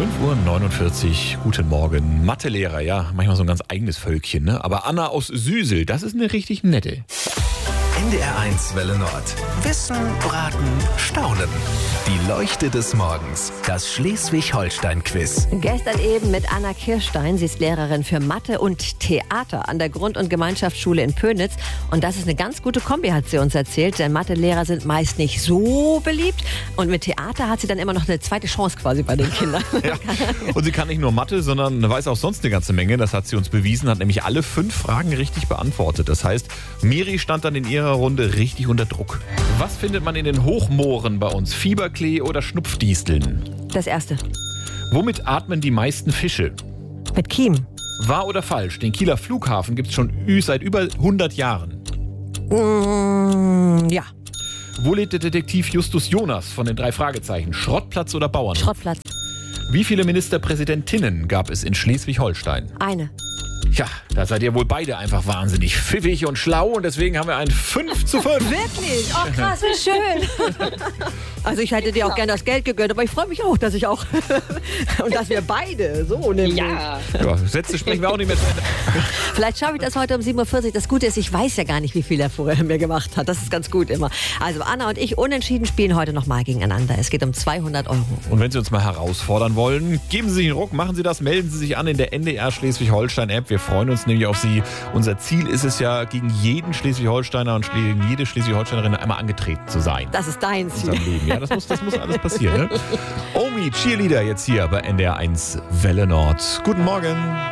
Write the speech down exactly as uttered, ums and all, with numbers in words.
fünf Uhr neunundvierzig, guten Morgen. Mathelehrer, ja, manchmal so ein ganz eigenes Völkchen, ne? Aber Anna aus Süsel, das ist eine richtig nette. N D R eins Welle Nord. Wissen, Braten, Staunen. Die Leuchte des Morgens. Das Schleswig-Holstein-Quiz. Gestern eben mit Anna Kirstein. Sie ist Lehrerin für Mathe und Theater an der Grund- und Gemeinschaftsschule in Pönitz. Und das ist eine ganz gute Kombi, hat sie uns erzählt. Denn Mathelehrer sind meist nicht so beliebt. Und mit Theater hat sie dann immer noch eine zweite Chance quasi bei den Kindern. Ja. Und sie kann nicht nur Mathe, sondern weiß auch sonst eine ganze Menge. Das hat sie uns bewiesen, hat nämlich alle fünf Fragen richtig beantwortet. Das heißt, Miri stand dann in ihrer Runde richtig unter Druck. Was findet man in den Hochmooren bei uns? Fieberklee oder Schnupfdisteln? Das erste. Womit atmen die meisten Fische? Mit Kiem. Wahr oder falsch? Den Kieler Flughafen gibt es schon ü- seit über hundert Jahren. Mm, ja. Wo lebt der Detektiv Justus Jonas von den drei Fragezeichen? Schrottplatz oder Bauern? Schrottplatz. Wie viele Ministerpräsidentinnen gab es in Schleswig-Holstein? Eine. Tja, da seid ihr wohl beide einfach wahnsinnig pfiffig und schlau und deswegen haben wir ein fünf zu fünf. Wirklich? Oh krass, wie schön. Also ich hätte dir auch gerne das Geld gegönnt, aber ich freue mich auch, dass ich auch und dass wir beide so nämlich. Ja. Ja, Sätze sprechen wir auch nicht mehr zu Ende. Vielleicht schaffe ich das heute um sieben Uhr vierzig. Das Gute ist, ich weiß ja gar nicht, wie viel er vorher mir gemacht hat. Das ist ganz gut immer. Also Anna und ich unentschieden spielen heute nochmal gegeneinander. Es geht um zweihundert Euro. Und wenn Sie uns mal herausfordern wollen, geben Sie sich einen Ruck, machen Sie das, melden Sie sich an in der N D R Schleswig-Holstein-App. Wir freuen uns nämlich auf Sie. Unser Ziel ist es ja, gegen jeden Schleswig-Holsteiner und gegen jede Schleswig-Holsteinerin einmal angetreten zu sein. Das ist dein In Ziel. unserem Leben. Ja, das muss, das muss alles passieren. Ne? Omi, Cheerleader jetzt hier bei N D R eins Welle Nord. Guten Morgen.